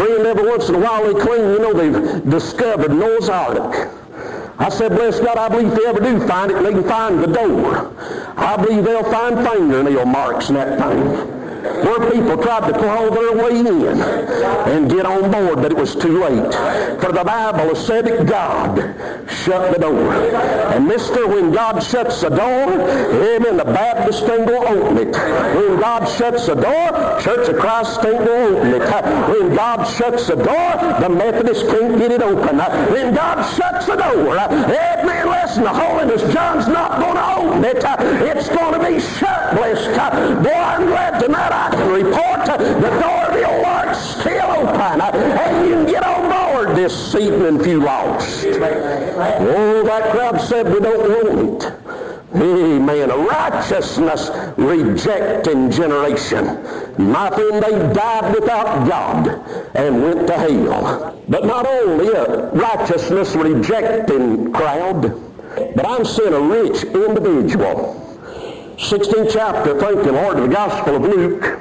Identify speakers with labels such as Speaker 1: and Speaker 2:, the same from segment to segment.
Speaker 1: friend, every once in a while they claim, they've discovered Noah's Ark. I said, bless God, I believe if they ever do find it, they can find the door. I believe they'll find fingernail marks in that thing, where people tried to claw their way in and get on board, but it was too late. For the Bible has said that God shut the door. And mister, when God shuts the door, amen, the Baptist ain't going to open it. When God shuts the door, Church of Christ ain't going to open it. When God shuts the door, the Methodist can't get it open. When God shuts the door, amen, listen, the Holiness John's not going to open it. It's going to be shut, bless God. Boy, I'm glad tonight I can report the door of the Lord's still open, and you can get on board this evening if you lost. Oh, that crowd said we don't want it. Amen. A righteousness rejecting generation. My friend, they died without God and went to hell. But not only a righteousness rejecting crowd, but I'm seeing a rich individual. 16th chapter, thank you, Lord, of the Gospel of Luke.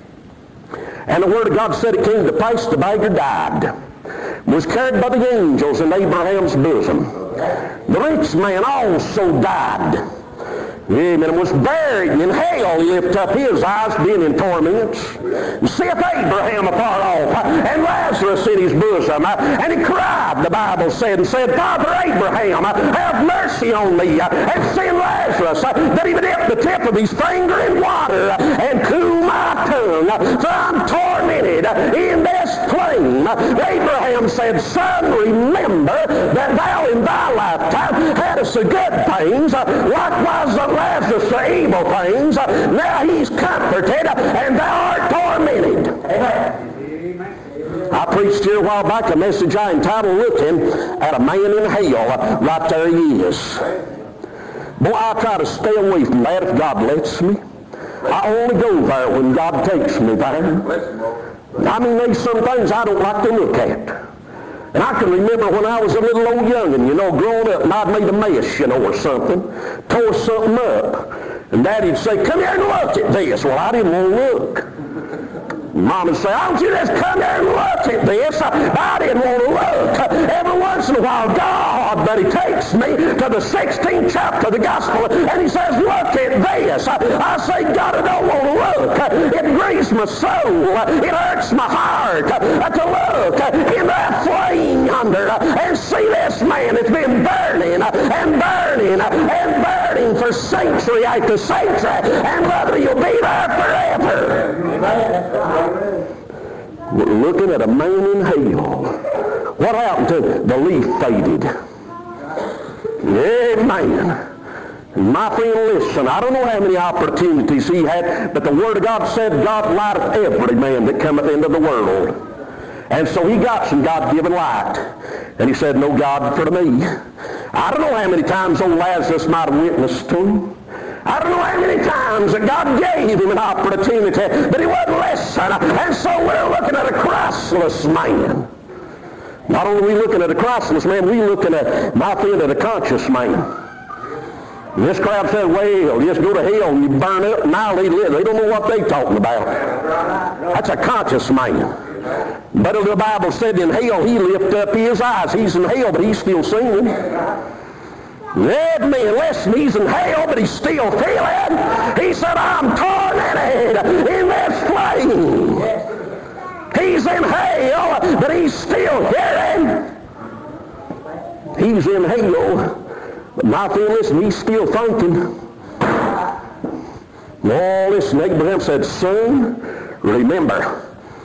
Speaker 1: And the Word of God said it came to pass the beggar died, was carried by the angels in Abraham's bosom. The rich man also died. Amen. And was buried in hell. He lifted up his eyes, being in torments, and seeth Abraham afar off, and Lazarus in his bosom. And he cried, the Bible said, and said, Father Abraham, have mercy on me, and send Lazarus, that he would dip the tip of his finger in water, and cool my tongue, for I'm tormented in this flame. Abraham said, Son, remember that thou in thy lifetime hadst the good things, likewise the Lazarus the evil things. Now he's comforted, and thou art tormented. Amen. I preached here a while back a message I entitled, Looking at a Man in Hell. Right there he is. Boy, I try to stay away from that if God lets me. I only go there when God takes me there. I mean, there's some things I don't like to look at. And I can remember when I was a little old young'un, growing up, and I'd made a mess, or something, tore something up. And Daddy'd say, come here and look at this. Well, I didn't want to look. Mom would say, why don't you just come here and look at this? I didn't want to look. Every once in a while, God, but he takes me to the 16th chapter of the Gospel, and he says, look at this. I say, God, I don't want to look. It grieves my soul. It hurts my heart to look in that flame yonder and see this man that's been burning and burning and burning for century after century, and whether you'll be there forever. We're looking at a man in hell. What happened to him? The leaf faded. Amen. My friend, listen, I don't know how many opportunities he had, but the Word of God said, God lighteth every man that cometh into the world. And so he got some God-given light. And he said, no God for me. I don't know how many times old Lazarus might have witnessed to him. I don't know how many times that God gave him an opportunity, but he wouldn't listen. And so we're looking at a Christless man. Not only are we looking at a Christless man, we're looking at, my friend, at a conscious man. And this crowd said, well, just go to hell and you burn up and now they live. They don't know what they're talking about. That's a conscious man. But the Bible said in hell he lifted up his eyes. He's in hell, but he's still singing. Amen. Listen, he's in hell, but he's still feeling. He said, I'm tormented in this flame. He's in hell, but he's still hearing. He's in hell, but my friend, listen, he's still thinking. No, listen, Abraham said, son, remember.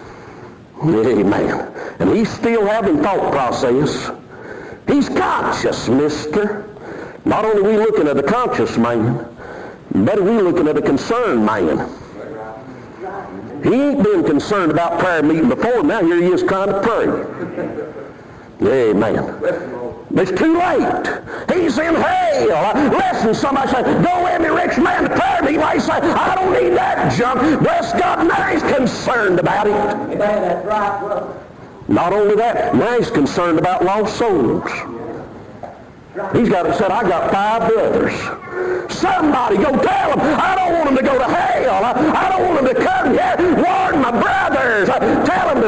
Speaker 1: Amen. And he's still having thought process. He's conscious, mister. Not only are we looking at a conscious man, but we're looking at a concerned man. He ain't been concerned about prayer meeting before. Now here he is trying to pray. Amen. It's too late. He's in hell. Listen, somebody say, go with me, rich man, to prayer meeting. I say, I don't need that junk. Bless God, now he's concerned about it. That's right. Not only that, now he's concerned about lost souls. He's said, I got 5 brothers. Somebody go tell them, I don't want them to go to hell. I don't want them to come here. Warn my brothers. Tell them to